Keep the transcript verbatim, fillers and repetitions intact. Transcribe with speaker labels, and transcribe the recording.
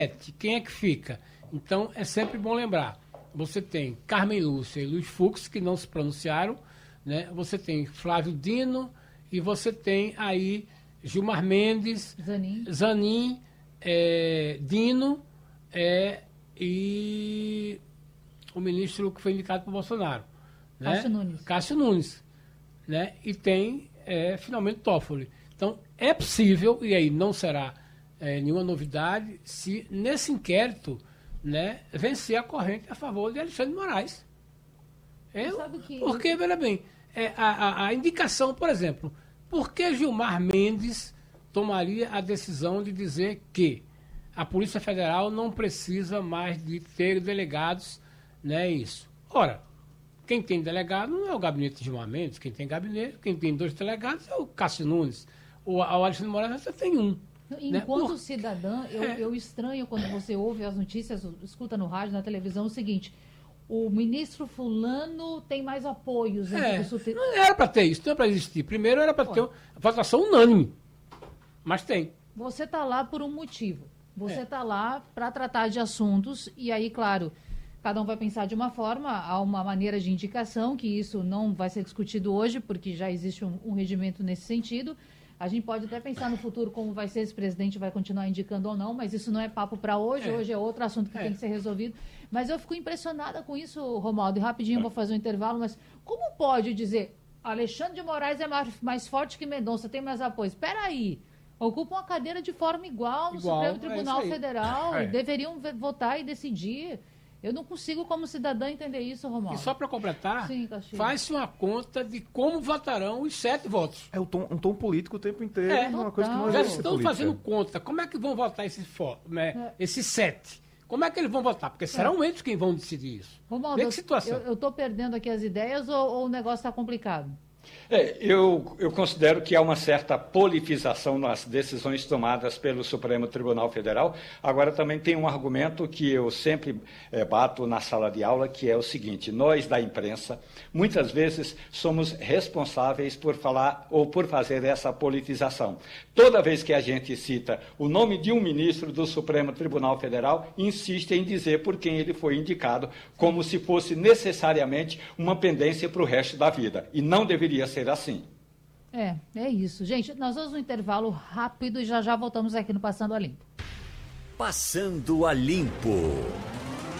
Speaker 1: Quem é que fica? Então, é sempre bom lembrar. Você tem Carmen Lúcia e Luiz Fux, que não se pronunciaram, né? Você tem Flávio Dino e você tem aí Gilmar Mendes,
Speaker 2: Zanin,
Speaker 1: Zanin é, Dino é, e o ministro que foi indicado por Bolsonaro. Né?
Speaker 2: Cássio Nunes.
Speaker 1: Cássio Nunes. Né? E tem, é, finalmente, Toffoli. Então, é possível, e aí não será é, nenhuma novidade, se nesse inquérito, né, vencer a corrente a favor de Alexandre de Moraes. Eu,
Speaker 2: Sabe que...
Speaker 1: Porque, veja bem, é, a, a, a indicação, por exemplo, por que Gilmar Mendes tomaria a decisão de dizer que a Polícia Federal não precisa mais de ter delegados, né, isso? Ora, quem tem delegado não é o gabinete de Gilmar Mendes, quem tem gabinete, quem tem dois delegados é o Cássio Nunes. O, o Alexandre de Moraes só tem um.
Speaker 2: Enquanto
Speaker 1: né? Por...
Speaker 2: cidadã, eu,
Speaker 1: é.
Speaker 2: eu estranho quando você ouve as notícias, escuta no rádio, na televisão, o seguinte: o ministro fulano tem mais apoios.
Speaker 1: É,
Speaker 2: do sute...
Speaker 1: Não era para ter isso, não era para existir. Primeiro era para ter uma votação unânime, mas tem.
Speaker 2: Você está lá por um motivo. Você está
Speaker 1: é.
Speaker 2: lá para tratar de assuntos e aí, claro, cada um vai pensar de uma forma, há uma maneira de indicação, que isso não vai ser discutido hoje, porque já existe um, um regimento nesse sentido. A gente pode até pensar no futuro como vai ser, se o presidente vai continuar indicando ou não, mas isso não é papo para hoje,
Speaker 1: é.
Speaker 2: hoje é outro assunto que é. tem que ser resolvido. Mas eu fico impressionada com isso, Romualdo, e rapidinho vou fazer um intervalo, mas como pode dizer, Alexandre de Moraes é mais, mais forte que Mendonça, tem mais apoio? Espera aí, ocupam a cadeira de forma igual no
Speaker 1: igual,
Speaker 2: Supremo Tribunal
Speaker 1: é
Speaker 2: Federal,
Speaker 1: é.
Speaker 2: e deveriam votar e decidir. Eu não consigo, como cidadã, entender isso, Romualdo.
Speaker 1: E só para completar,
Speaker 2: Sim,
Speaker 1: faz-se uma conta de como votarão os sete votos.
Speaker 3: É um tom, um tom político o tempo inteiro,
Speaker 1: é,
Speaker 3: uma coisa que não
Speaker 1: Já
Speaker 3: existe
Speaker 1: estão
Speaker 3: política.
Speaker 1: fazendo conta. Como é que vão votar esses, né, é. esses sete? Como é que eles vão votar? Porque serão é. eles quem vão decidir isso.
Speaker 2: Romualdo,
Speaker 1: Vê que situação.
Speaker 2: Eu estou perdendo aqui as ideias ou, ou o negócio está complicado?
Speaker 4: É, eu, eu considero que há uma certa politização nas decisões tomadas pelo Supremo Tribunal Federal. Agora, também tem um argumento que eu sempre é, bato na sala de aula, que é o seguinte: nós, da imprensa, muitas vezes somos responsáveis por falar ou por fazer essa politização. Toda vez que a gente cita o nome de um ministro do Supremo Tribunal Federal, insiste em dizer por quem ele foi indicado, como se fosse necessariamente uma pendência para o resto da vida. E não deveria ser assim.
Speaker 2: É, é isso. Gente, nós vamos no intervalo rápido e já já voltamos aqui no Passando a Limpo.
Speaker 5: Passando a Limpo.